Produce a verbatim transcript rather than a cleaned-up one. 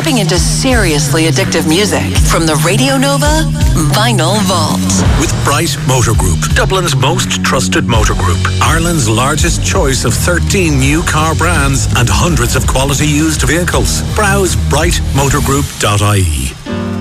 tapping into seriously addictive music from the Radio Nova Vinyl Vault. With Bright Motor Group, Dublin's most trusted motor group. Ireland's largest choice of thirteen new car brands and hundreds of quality used vehicles. Browse bright motor group dot I E.